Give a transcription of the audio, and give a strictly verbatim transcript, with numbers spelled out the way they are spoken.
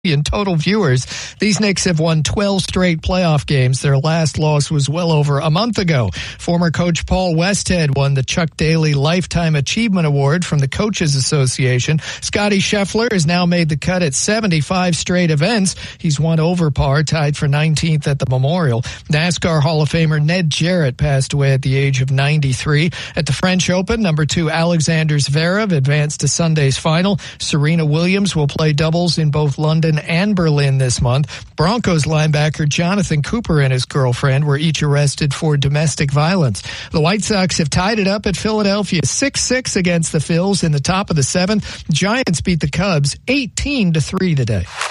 in total viewers. These Knicks have won twelve straight playoff games. Their last loss was well over a month ago. Former coach Paul Westhead won the Chuck Daly Lifetime Achievement Award from the Coaches Association. Scotty Scheffler has now made the cut at seventy-five straight events. He's one over par, tied for nineteenth at the Memorial. NASCAR Hall of Famer Ned Jarrett passed away at the age of ninety-three. At the French Open, number two Alexander Zverev advanced to Sunday's final. Serena Williams will play doubles in both London and Berlin this month. Broncos linebacker Jonathan Cooper and his girlfriend were each arrested for domestic violence. The White Sox have tied it up at Philadelphia six six against the Phils in the top of the seventh. Giants beat the Cubs eighteen to three today.